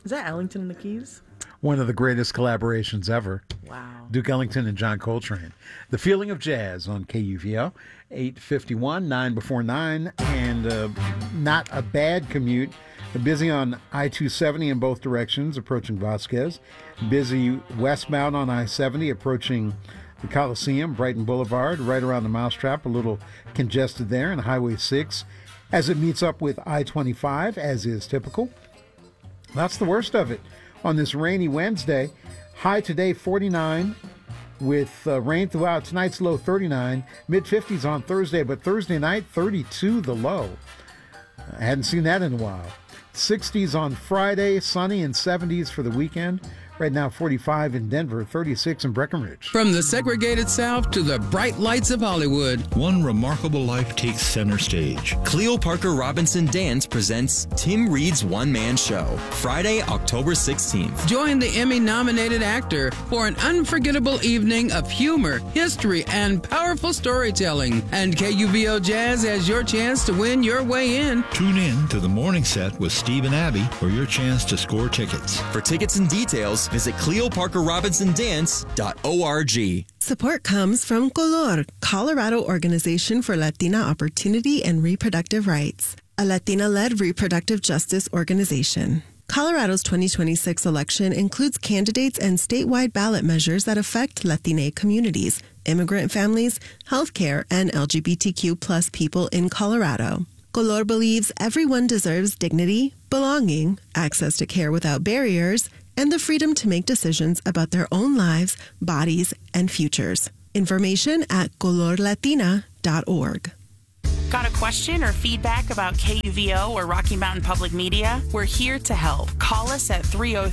Is that Ellington and the Keys? One of the greatest collaborations ever. Wow. Duke Ellington and John Coltrane. The Feeling of Jazz on KUVO. 8:51, 9 before 9, and not a bad commute. Busy on I-270 in both directions, approaching Vasquez. Busy westbound on I-70, approaching the Coliseum, Brighton Boulevard, right around the Mousetrap, a little congested there, and Highway 6 as it meets up with I-25, as is typical. That's the worst of it. On this rainy Wednesday, high today 49, with rain throughout. Tonight's low 39, mid-50s on Thursday, but Thursday night 32 the low. I hadn't seen that in a while. 60s on Friday, sunny, and 70s for the weekend. Right now 45 in Denver, 36 in Breckenridge. From the segregated South to the bright lights of Hollywood, one remarkable life takes center stage. Cleo Parker Robinson Dance presents Tim Reed's one-man show, Friday, October 16th. Join the Emmy-nominated actor for an unforgettable evening of humor, history, and powerful storytelling. And KUVO Jazz has your chance to win your way in. Tune in to the morning set with Steve and Abby for your chance to score tickets. For tickets and details, visit CleoParkerRobinsonDance.org. Support comes from Color, Colorado Organization for Latina Opportunity and Reproductive Rights, a Latina-led reproductive justice organization. Colorado's 2026 election includes candidates and statewide ballot measures that affect Latina communities, immigrant families, healthcare, and LGBTQ plus people in Colorado. Color believes everyone deserves dignity, belonging, access to care without barriers, and the freedom to make decisions about their own lives, bodies, and futures. Information at colorlatina.org. Got a question or feedback about KUVO or Rocky Mountain Public Media? We're here to help. Call us at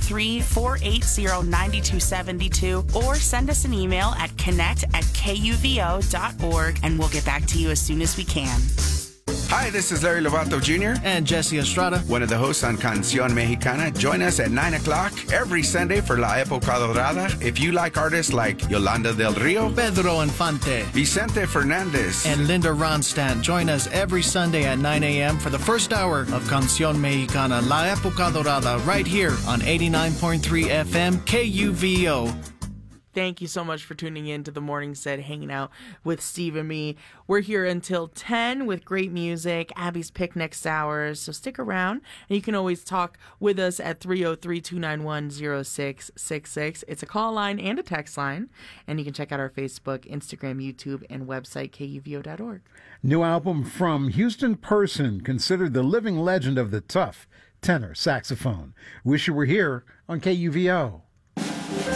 303-480-9272 or send us an email at connect@kuvo.org and we'll get back to you as soon as we can. Hi, this is Larry Lovato Jr. and Jesse Estrada, one of the hosts on Canción Mexicana. Join us at 9 o'clock every Sunday for La Época Dorada. If you like artists like Yolanda del Rio, Pedro Infante, Vicente Fernandez, and Linda Ronstadt, join us every Sunday at 9 a.m. for the first hour of Canción Mexicana, La Época Dorada, right here on 89.3 FM KUVO. Thank you so much for tuning in to the morning set, hanging out with Steve and me. We're here until 10 with great music, Abby's Pick next hour, so stick around. And you can always talk with us at 303-291-0666. It's a call line and a text line. And you can check out our Facebook, Instagram, YouTube, and website, KUVO.org. New album from Houston Person, considered the living legend of the tough tenor saxophone. Wish You Were Here on KUVO.